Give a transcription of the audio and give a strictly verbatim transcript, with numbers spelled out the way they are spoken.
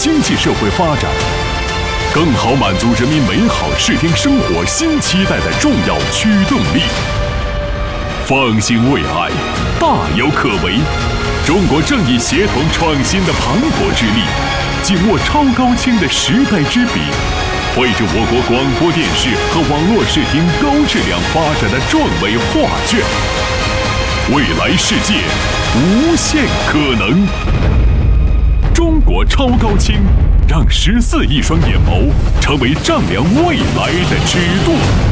经济社会发展，更好满足人民美好视听生活新期待的重要驱动力。放心未来，大有可为。中国正以协同创新的磅礴之力，紧握超高清的时代之笔，绘制我国广播电视和网络视听高质量发展的壮美画卷。未来世界，无限可能。中国超高清，让十四亿双眼眸成为丈量未来的尺度。